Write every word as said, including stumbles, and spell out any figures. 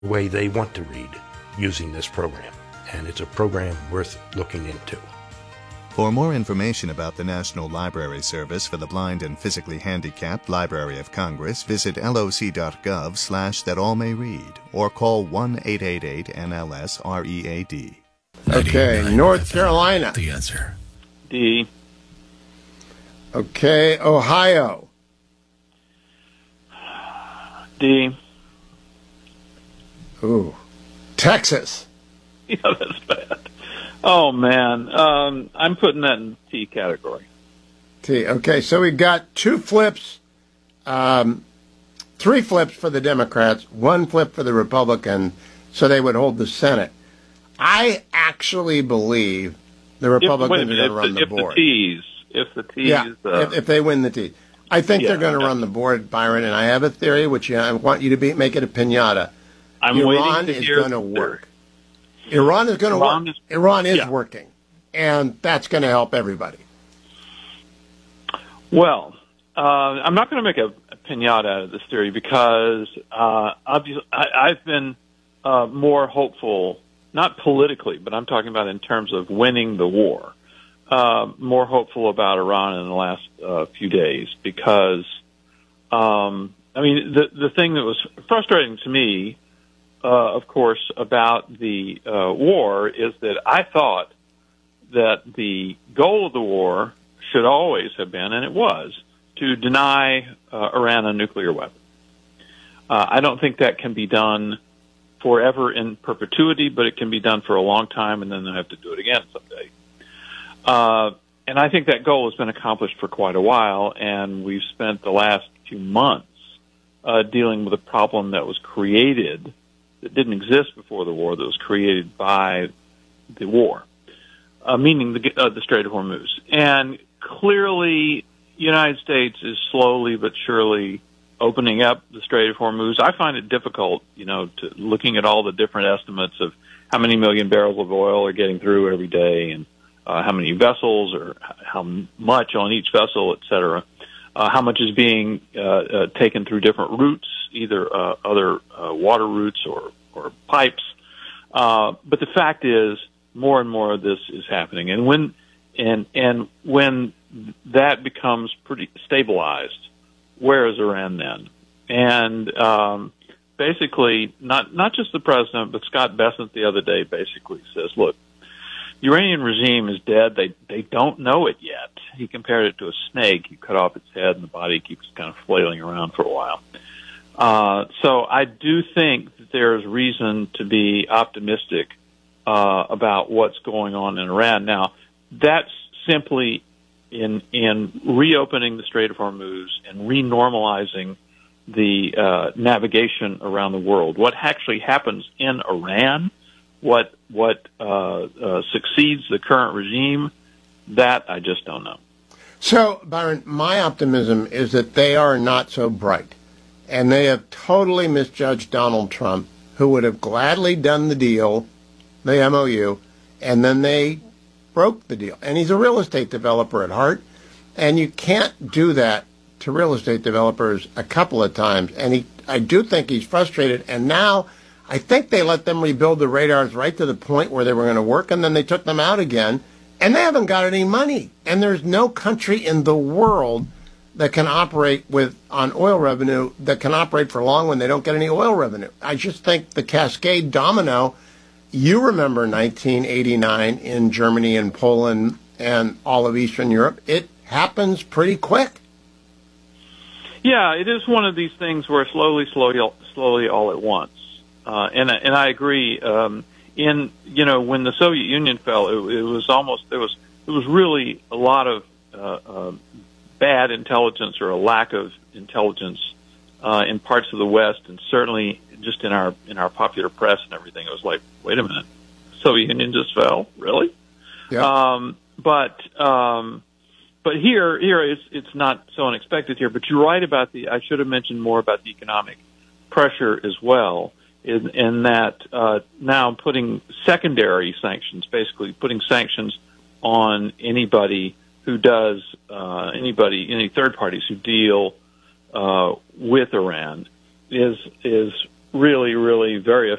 the way they want to read using this program. And it's a program worth looking into. For more information about the National Library Service for the Blind and Physically Handicapped Library of Congress, visit loc.gov slash that all may read or call one eight eight eight N L S R E A D. Okay, North Carolina. The answer. D. Okay, Ohio. D. Ooh. Texas. Yeah, that's bad. Oh, man. Um, I'm putting that in T category. T. Okay, so we got two flips, um, three flips for the Democrats, one flip for the Republican, so they would hold the Senate. I actually believe the Republicans if, are going to run the, the board. If the T's, if the T's, yeah, uh, if, if they win the T. I think yeah, they're going to yeah. run the board, Byron, and I have a theory, which I want you to be, make it a pinata. I'm Iran waiting to is hear going to work. Iran is going to Iran work. is- Iran is yeah. working, and that's going to help everybody. Well, uh, I'm not going to make a, a pinata out of this theory because uh, obviously I, I've been uh, more hopeful, not politically, but I'm talking about in terms of winning the war, uh, more hopeful about Iran in the last uh, few days because, um, I mean, the the thing that was frustrating to me, uh, of course, about the uh, war is that I thought that the goal of the war should always have been, and it was, to deny uh, Iran a nuclear weapon. Uh, I don't think that can be done forever in perpetuity, but it can be done for a long time, and then they have to do it again someday. Uh, and I think that goal has been accomplished for quite a while, and we've spent the last few months uh, dealing with a problem that was created, that didn't exist before the war, that was created by the war, uh, meaning the, uh, the Strait of Hormuz. And clearly, the United States is slowly but surely opening up the Strait of Hormuz. I find it difficult, you know, to looking at all the different estimates of how many million barrels of oil are getting through every day and uh, how many vessels or how much on each vessel, et cetera. Uh, how much is being uh, uh, taken through different routes, either uh, other uh, water routes or, or pipes. Uh, but the fact is, more and more of this is happening. And when and and when that becomes pretty stabilized, where is Iran then? And um, basically, not not just the president, but Scott Bessent the other day basically says, look, the Iranian regime is dead. They they don't know it yet. He compared it to a snake. You cut off its head, and the body keeps kind of flailing around for a while. Uh, so I do think that there's reason to be optimistic uh, about what's going on in Iran. Now, that's simply in in reopening the Strait of Hormuz and renormalizing the uh, navigation around the world. What actually happens in Iran, what what uh, uh, succeeds the current regime, that I just don't know. So, Byron, my optimism is that they are not so bright, and they have totally misjudged Donald Trump, who would have gladly done the deal, the M O U, and then they broke the deal. And he's a real estate developer at heart, and you can't do that to real estate developers a couple of times. And he, I do think he's frustrated, and now I think they let them rebuild the radars right to the point where they were going to work, and then they took them out again, and they haven't got any money. And there's no country in the world that can operate with on oil revenue that can operate for long when they don't get any oil revenue. I just think the cascade domino, you remember nineteen eighty-nine in Germany and Poland and all of Eastern Europe, it happens pretty quick. Yeah, it is one of these things where slowly, slowly, slowly all at once. Uh, and and I agree. Um, in you know when the Soviet Union fell, it, it was almost there was it was really a lot of uh, uh, bad intelligence or a lack of intelligence uh, in parts of the West, and certainly just in our in our popular press and everything. It was like, wait a minute, the Soviet Union just fell, really? Yeah. Um, but um, but here here it's it's not so unexpected here. But you're right about the. I should have mentioned more about the economic pressure as well. In, in that uh, now putting secondary sanctions, basically putting sanctions on anybody who does, uh, anybody, any third parties who deal uh, with Iran is is really, really very